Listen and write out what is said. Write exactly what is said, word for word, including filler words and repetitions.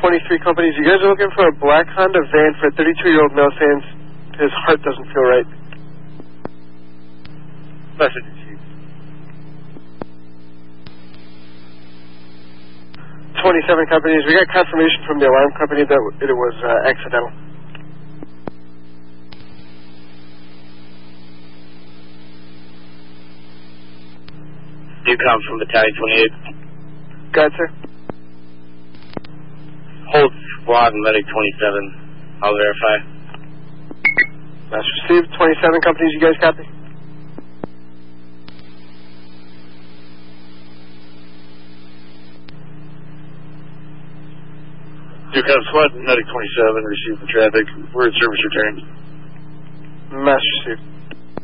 twenty-three companies. You guys are looking for a black Honda van for a thirty-two-year-old male saying his heart doesn't feel right. Message received. twenty-seven companies. We got confirmation from the alarm company that it was uh, accidental. Do come from Battalion twenty-eight. Go ahead, sir. Hold squad medic twenty-seven. I'll verify. That's received. twenty-seven companies. You guys copy? Do come squad medic twenty-seven. Receive the traffic. We're in service return. Mass received.